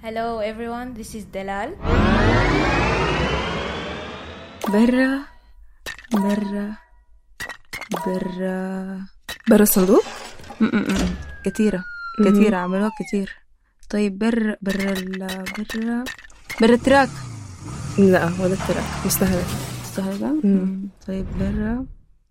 Hello everyone, this is Delal. برا برا برا برا الصندوق. كثيرة عملوها كثير. طيب برا التراك. لا ولا التراك مستهلة. طيب برا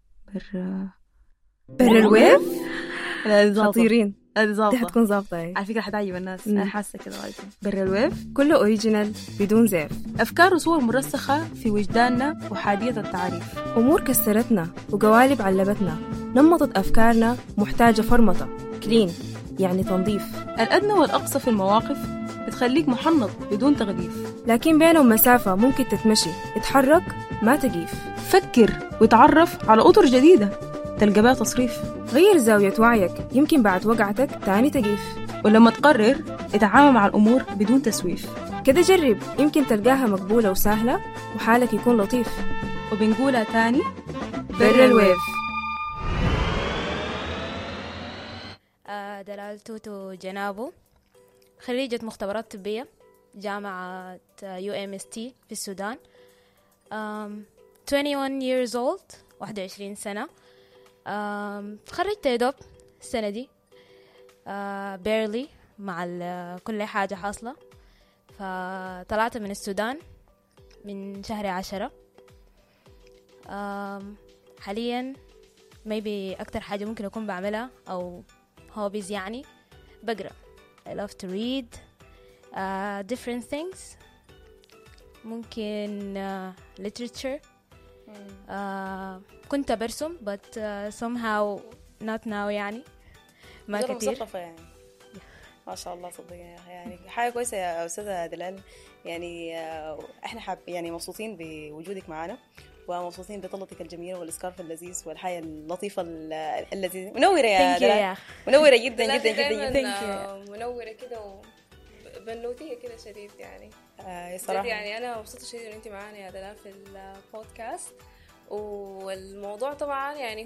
الويف. خطيرين. دي حتكون ظابطة على فكرة، حتعجب الناس. أنا حاسة كده غالبا. برا الويف كله أوريجينال بدون زيف، أفكار وصور مرسخة في وجداننا وحادية التعريف، أمور كسرتنا وقوالب علبتنا، نمطت أفكارنا محتاجة فرمطة. كلين يعني تنظيف. الأدنى والأقصى في المواقف بتخليك محنط بدون تغليف، لكن بينهم مسافة ممكن تتمشي. اتحرك ما تقيف. فكر وتعرف على أطر جديدة تلقى بها تصريف. غير زاوية وعيك، يمكن بعد وقعتك تاني تقيف. ولما تقرر اتعامل مع الأمور بدون تسويف. كده جرب، يمكن تلقاها مقبولة وسهلة وحالك يكون لطيف. وبنقولها تاني، برا الويف. دلال توتو جنابو، خريجة مختبرات طبية جامعة UMST في السودان. 21 years old، 21 سنة. تخرجت يا دوب السنة دي barely مع كل حاجة حاصلة. فطلعت من السودان من شهر 10. حاليا maybe أكتر حاجة ممكن أكون بعملها أو hobbies يعني بقرأ. I love to read different things. ممكن literature. كنت برسم but somehow not now يعني ما كتير. مثقفة يعني. ما شاء الله صدق يعني حاجة كويسة يا أستاذة دلال. يعني احنا يعني مبسوطين بوجودك معنا، ومبسوطين بطلتك الجميلة والإسكارف اللذيذ والحياة اللطيفة اللذيذة. منورة يا دلال، منورة جدا جدا جدا. منورة كده وبنوتية كده شديد يعني. صراحة يعني أنا مبسوطة شديد إن أنت معانا يا دلال في البودكاست. والموضوع طبعا يعني